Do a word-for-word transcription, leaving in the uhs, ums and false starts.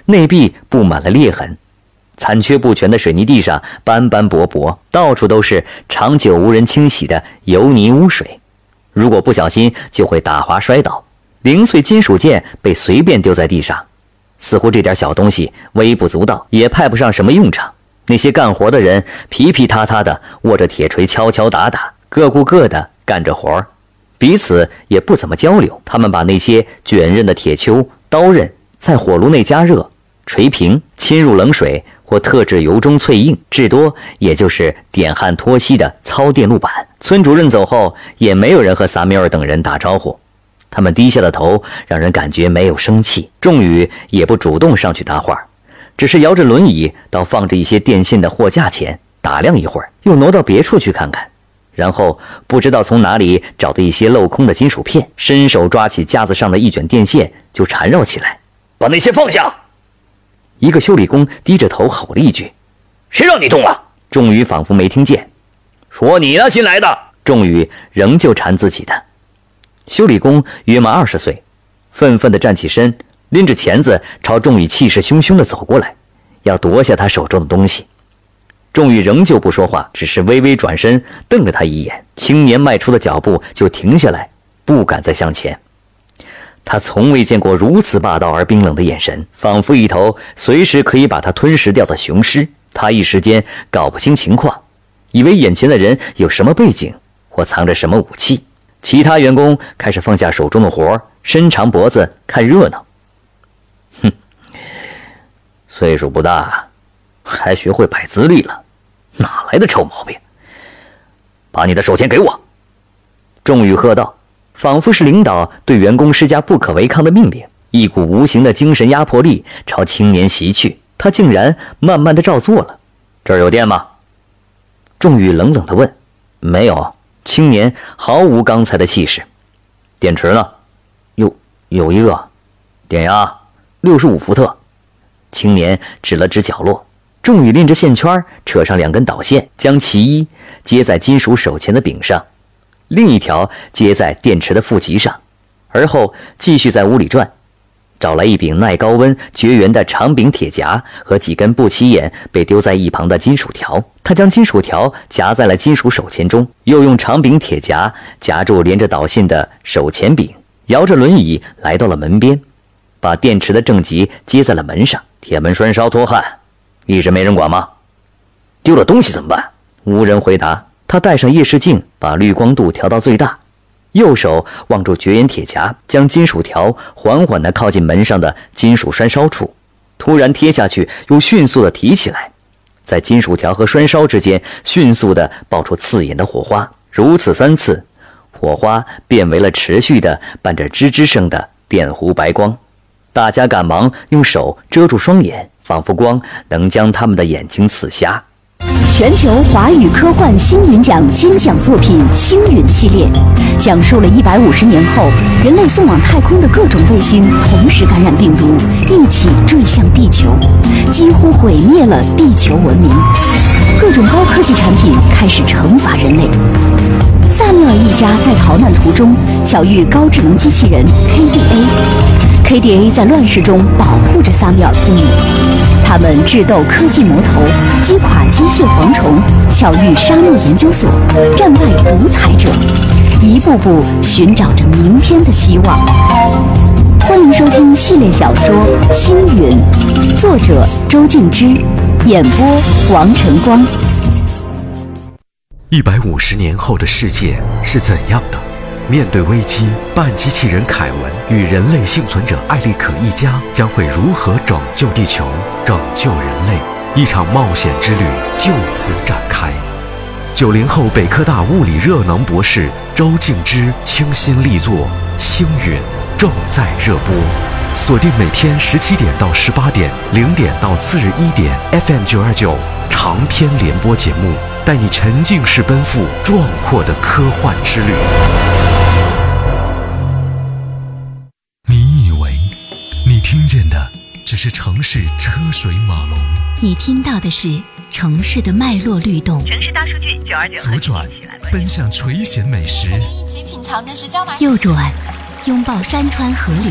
内壁布满了裂痕，残缺不全的水泥地上斑斑驳驳，到处都是长久无人清洗的油泥污水，如果不小心就会打滑摔倒。零碎金属件被随便丢在地上，似乎这点小东西微不足道，也派不上什么用场。那些干活的人皮皮塌塌的握着铁锤敲敲打打，各顾各的干着活儿，彼此也不怎么交流。他们把那些卷刃的铁锹、刀刃在火炉内加热，锤平，浸入冷水或特制油中淬硬，至多也就是点焊脱漆的糙电路板。村主任走后，也没有人和萨米尔等人打招呼。他们低下了头，让人感觉没有生气。仲宇也不主动上去搭话，只是摇着轮椅到放着一些电线的货架前打量一会儿，又挪到别处去看看，然后不知道从哪里找到一些镂空的金属片，伸手抓起架子上的一卷电线就缠绕起来。把那些放下！一个修理工低着头吼了一句：“谁让你动了？”仲宇仿佛没听见。说你呢，新来的。仲宇仍旧缠自己的。修理工约满二十岁，愤愤地站起身，拎着钳子朝仲宇气势汹汹地走过来，要夺下他手中的东西。仲宇仍旧不说话，只是微微转身瞪了他一眼，青年迈出的脚步就停下来，不敢再向前。他从未见过如此霸道而冰冷的眼神，仿佛一头随时可以把他吞噬掉的雄狮。他一时间搞不清情况，以为眼前的人有什么背景或藏着什么武器。其他员工开始放下手中的活，伸长脖子看热闹。哼，岁数不大，还学会摆姿力了，哪来的臭毛病？把你的手钳给我！仲宇喝道，仿佛是领导对员工施加不可违抗的命令。一股无形的精神压迫力朝青年袭去，他竟然慢慢的照做了。这儿有电吗？仲宇冷冷地问。没有。青年毫无刚才的气势。电池呢？有有一个。电压六十五伏特。青年指了指角落。仲宇拎着线圈扯上两根导线，将其一接在金属手钳的柄上，另一条接在电池的负极上，而后继续在屋里转，找来一柄耐高温绝缘的长柄铁夹和几根不起眼被丢在一旁的金属条。他将金属条夹在了金属手钳中，又用长柄铁夹夹住连着导线的手钳柄，摇着轮椅来到了门边，把电池的正极接在了门上。铁门栓烧脱焊，一直没人管吗？丢了东西怎么办？无人回答。他戴上夜视镜，把滤光度调到最大，右手望住绝缘铁夹，将金属条缓缓地靠近门上的金属栓烧处，突然贴下去，又迅速地提起来，在金属条和栓烧之间迅速地爆出刺眼的火花。如此三次，火花变为了持续的伴着吱吱声的电弧白光。大家赶忙用手遮住双眼，仿佛光能将他们的眼睛刺瞎。 全球华语科幻星云奖金奖作品《星云》系列，讲述了一百五十年后人类送往太空的各种卫星同时感染病毒，一起坠向地球，几乎毁灭了地球文明。各种高科技产品开始惩罚人类。萨缪尔一家在逃难途中巧遇高智能机器人 K D A，K D A 在乱世中保护着萨缪尔父女。他们智斗科技魔头，击垮机械蝗虫，巧遇沙漠研究所，战败独裁者，一步步寻找着明天的希望。欢迎收听系列小说《星云》，作者周静之，演播王晨光。 一百五十年后的世界是怎样的？面对危机，半机器人凯文与人类幸存者艾利可一家将会如何拯救地球、拯救人类？一场冒险之旅就此展开。九零后北科大物理热能博士周静之倾心力作《星云》正在热播，锁定每天十七点到十八点、零点到次日一点 F M 九二九长篇联播节目，带你沉浸式奔赴壮阔的科幻之旅。 你以为你听见的只是城市车水马龙， 你听到的是城市的脉络律动。 城市大数据九二九， 左转奔向垂涎美食， 一起品尝的是椒麻， 右转拥抱山川河流。